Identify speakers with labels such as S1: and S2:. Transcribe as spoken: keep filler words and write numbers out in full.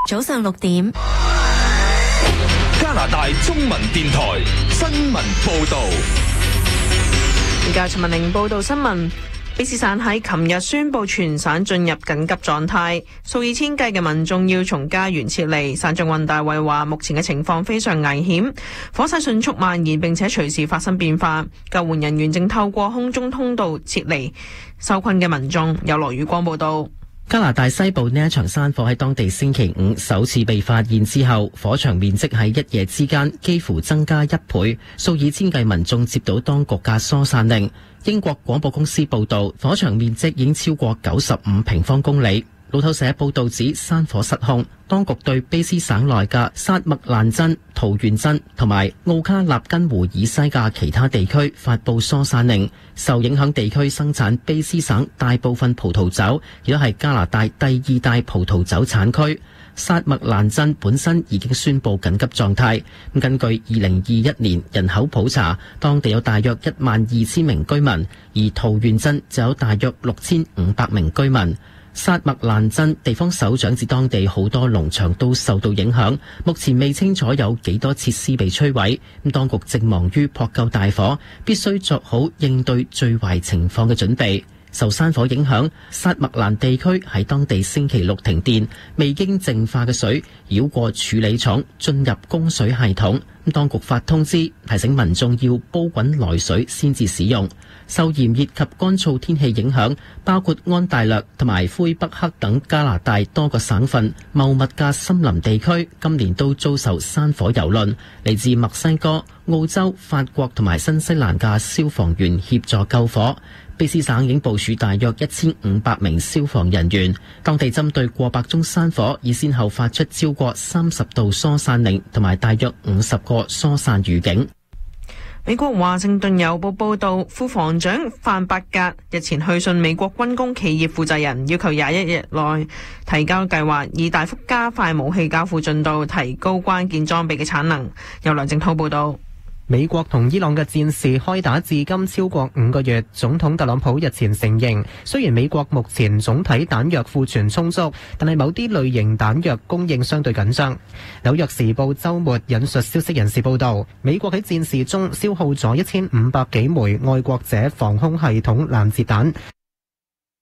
S1: 早上六點。
S2: 加拿大中文電台新聞報道。
S3: 而家陳文玲報道新聞。卑詩省喺琴日宣布全省進入緊急狀態，數以千計嘅民眾要從家園撤離。省長溫大衛話：目前嘅情況非常危險，火勢迅速蔓延並且隨時發生變化，救援人員正透過空中通道撤離受困嘅民眾。有羅宇光報道。
S4: 加拿大西部呢一場山火喺當地星期五首次被發現之後，火場面積喺一夜之間幾乎增加一倍，數以千計民眾接到當局嘅疏散令。英國廣播公司報道，火場面積已經超過九十五平方公里。路透社報道指山火失控，當局對卑詩省內嘅薩麥蘭鎮、桃園鎮同埋奧卡納根湖以西嘅其他地區發布疏散令。受影響地區生產卑詩省大部分葡萄酒，亦都係加拿大第二大葡萄酒產區。薩麥蘭鎮本身已經宣布緊急狀態。根據二零二一年人口普查，當地有大約一萬二千名居民，而桃園鎮就有大約六千五百名居民。薩麥蘭鎮地方首長指當地好多農場都受到影響，目前未清楚有幾多設施被摧毀。咁當局正忙於撲救大火，必須做好應對最壞情況嘅準備。受山火影響，薩麥蘭地區喺當地星期六停電，未經淨化嘅水繞過處理廠進入供水系統。咁當局發通知提醒民眾要煲滾來水先至使用。受炎熱及乾燥天氣影響，包括安大略同埋魁北克等加拿大多個省份茂密嘅森林地區，今年都遭受山火蹂躪。嚟自墨西哥、澳洲、法國同埋新西蘭嘅消防員協助救火。卑詩省已經部署大約一千五百名消防人員，當地針對過百宗山火，已先後發出超過三十道疏散令，同埋大約五十個疏散預警。
S3: 美國華盛頓郵報報道，副防長范伯格日前去信美國軍工企業負責人，要求廿一日內提交計劃，以大幅加快武器交付進度，提高關鍵裝備嘅產能。由梁正濤報道。
S5: 美國同伊朗嘅戰事開打至今超過五個月，總統特朗普日前承認，雖然美國目前總體彈藥庫存充足，但係某啲類型彈藥供應相對緊張。紐約時報週末引述消息人士報道，美國喺戰事中消耗咗一千五百幾枚愛國者防空系統攔截彈。